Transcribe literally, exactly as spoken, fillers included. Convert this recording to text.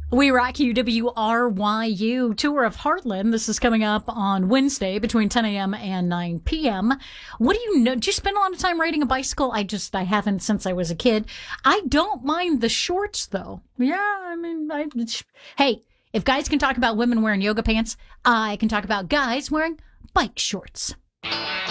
We rock you, W R Y U. Tour of Heartland. This is coming up on Wednesday between ten a.m. and nine p.m. What do you know? Do you spend a lot of time riding a bicycle? I just, I haven't since I was a kid. I don't mind the shorts, though. Yeah, I mean, I, hey, if guys can talk about women wearing yoga pants, I can talk about guys wearing bike shorts.